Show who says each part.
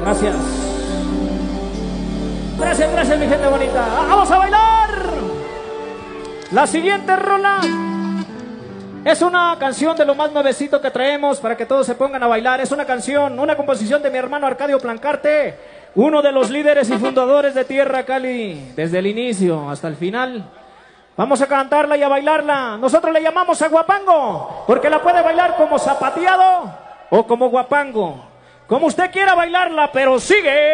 Speaker 1: Gracias. Gracias, gracias, mi gente bonita. ¡Vamos a bailar! La siguiente rola es una canción de lo más nuevecito que traemos para que todos se pongan a bailar. Es una canción, una composición de mi hermano Arcadio Plancarte, uno de los líderes y fundadores de Tierra Cali, desde el inicio hasta el final. Vamos a cantarla y a bailarla. Nosotros le llamamos a guapango, porque la puede bailar como zapateado o como guapango. Como usted quiera bailarla, pero sigue.